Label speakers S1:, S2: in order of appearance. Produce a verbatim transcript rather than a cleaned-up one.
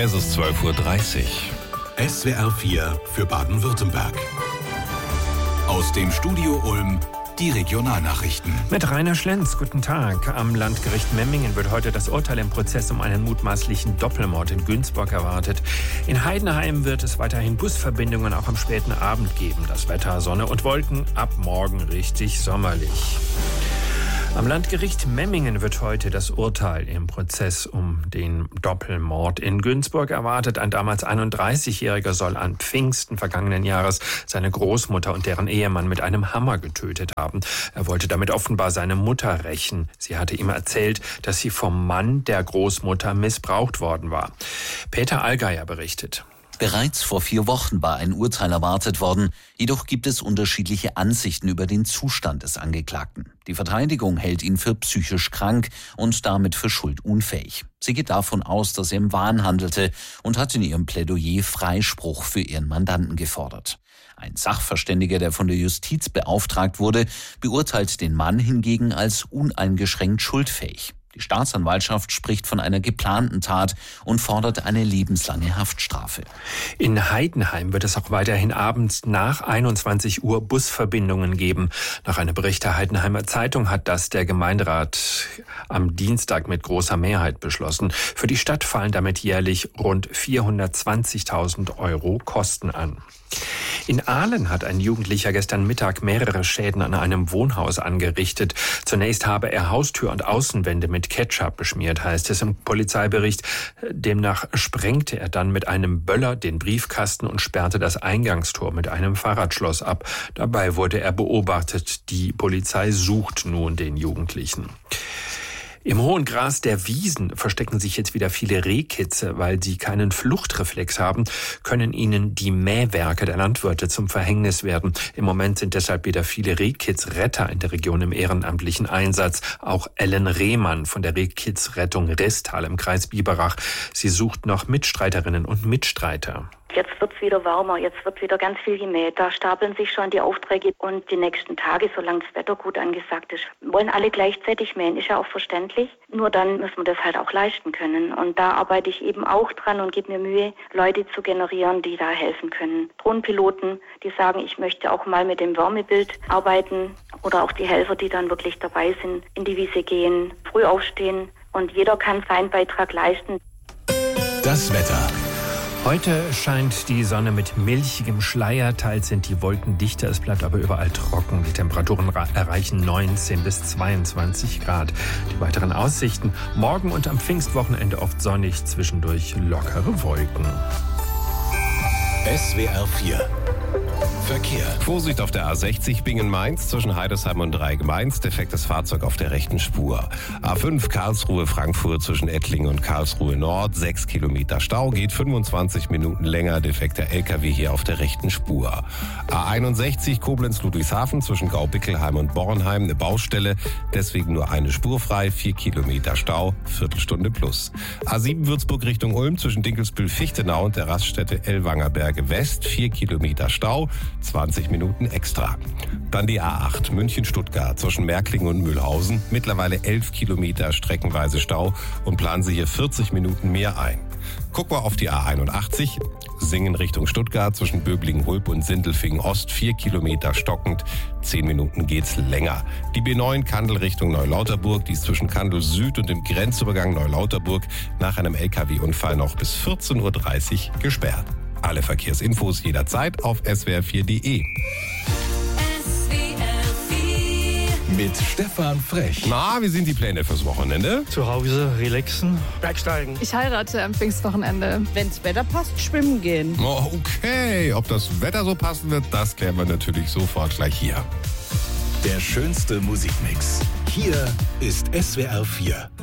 S1: Es ist zwölf Uhr dreißig.
S2: S W R vier für Baden-Württemberg. Aus dem Studio Ulm die Regionalnachrichten.
S3: Mit Rainer Schlenz, guten Tag. Am Landgericht Memmingen wird heute das Urteil im Prozess um einen mutmaßlichen Doppelmord in Günzburg erwartet. In Heidenheim wird es weiterhin Busverbindungen auch am späten Abend geben. Das Wetter, Sonne und Wolken, ab morgen richtig sommerlich. Am Landgericht Memmingen wird heute das Urteil im Prozess um den Doppelmord in Günzburg erwartet. Ein damals einunddreißigjähriger soll an Pfingsten vergangenen Jahres seine Großmutter und deren Ehemann mit einem Hammer getötet haben. Er wollte damit offenbar seine Mutter rächen. Sie hatte ihm erzählt, dass sie vom Mann der Großmutter missbraucht worden war. Peter Allgeier berichtet.
S4: Bereits vor vier Wochen war ein Urteil erwartet worden. Jedoch gibt es unterschiedliche Ansichten über den Zustand des Angeklagten. Die Verteidigung hält ihn für psychisch krank und damit für schuldunfähig. Sie geht davon aus, dass er im Wahn handelte und hat in ihrem Plädoyer Freispruch für ihren Mandanten gefordert. Ein Sachverständiger, der von der Justiz beauftragt wurde, beurteilt den Mann hingegen als uneingeschränkt schuldfähig. Die Staatsanwaltschaft spricht von einer geplanten Tat und fordert eine lebenslange Haftstrafe.
S3: In Heidenheim wird es auch weiterhin abends nach einundzwanzig Uhr Busverbindungen geben. Nach einem Bericht der Heidenheimer Zeitung hat das der Gemeinderat am Dienstag mit großer Mehrheit beschlossen. Für die Stadt fallen damit jährlich rund vierhundertzwanzigtausend Euro Kosten an. In Aalen hat ein Jugendlicher gestern Mittag mehrere Schäden an einem Wohnhaus angerichtet. Zunächst habe er Haustür und Außenwände mit Ketchup beschmiert, heißt es im Polizeibericht. Demnach sprengte er dann mit einem Böller den Briefkasten und sperrte das Eingangstor mit einem Fahrradschloss ab. Dabei wurde er beobachtet. Die Polizei sucht nun den Jugendlichen. Im hohen Gras der Wiesen verstecken sich jetzt wieder viele Rehkitze. Weil sie keinen Fluchtreflex haben, können ihnen die Mähwerke der Landwirte zum Verhängnis werden. Im Moment sind deshalb wieder viele Rehkitzretter in der Region im ehrenamtlichen Einsatz. Auch Ellen Rehmann von der Rehkitzrettung Resttal im Kreis Biberach. Sie sucht noch Mitstreiterinnen und Mitstreiter.
S5: Jetzt wird's wieder wärmer, jetzt wird wieder ganz viel gemäht. Da stapeln sich schon die Aufträge und die nächsten Tage, solange das Wetter gut angesagt ist, wollen alle gleichzeitig mähen. Ist ja auch verständlich. Nur dann müssen wir das halt auch leisten können. Und da arbeite ich eben auch dran und gebe mir Mühe, Leute zu generieren, die da helfen können. Drohnenpiloten, die sagen, ich möchte auch mal mit dem Wärmebild arbeiten. Oder auch die Helfer, die dann wirklich dabei sind, in die Wiese gehen, früh aufstehen. Und jeder kann seinen Beitrag leisten.
S2: Das Wetter.
S3: Heute scheint die Sonne mit milchigem Schleier, teils sind die Wolken dichter, es bleibt aber überall trocken. Die Temperaturen erreichen neunzehn bis zweiundzwanzig Grad. Die weiteren Aussichten: morgen und am Pfingstwochenende oft sonnig, zwischendurch lockere Wolken.
S2: S W R vier Verkehr.
S1: Vorsicht auf der A sechzig Bingen-Mainz zwischen Heidesheim und Dreieck-Mainz. Defektes Fahrzeug auf der rechten Spur. A fünf Karlsruhe-Frankfurt zwischen Ettlingen und Karlsruhe Nord. sechs Kilometer Stau, geht fünfundzwanzig Minuten länger. Defekter L K W hier auf der rechten Spur. A einundsechzig Koblenz-Ludwigshafen zwischen Gaubickelheim und Bornheim. Eine Baustelle, deswegen nur eine Spur frei. vier Kilometer Stau, Viertelstunde plus. A sieben Würzburg Richtung Ulm zwischen Dinkelsbühl-Fichtenau und der Raststätte Ellwangerberge West. vier Kilometer Stau, zwanzig Minuten extra. Dann die A acht München-Stuttgart zwischen Märklingen und Mühlhausen. Mittlerweile elf Kilometer streckenweise Stau und planen Sie hier vierzig Minuten mehr ein. Gucken wir auf die A einundachtzig. Singen Richtung Stuttgart zwischen Böblingen-Hulb und Sindelfingen-Ost. vier Kilometer stockend, zehn Minuten geht's länger. Die B neun Kandel Richtung Neulauterburg. Die ist zwischen Kandel Süd und dem Grenzübergang Neulauterburg nach einem L K W-Unfall noch bis vierzehn Uhr dreißig gesperrt. Alle Verkehrsinfos jederzeit auf S W R vier Punkt de.
S2: Mit Stefan Frech.
S1: Na, wie sind die Pläne fürs Wochenende?
S6: Zu Hause relaxen, bergsteigen.
S7: Ich heirate am Pfingstwochenende.
S8: Wenn's Wetter passt, schwimmen gehen.
S1: Oh, okay, ob das Wetter so passen wird, das klären wir natürlich sofort gleich hier.
S2: Der schönste Musikmix. Hier ist S W R vier.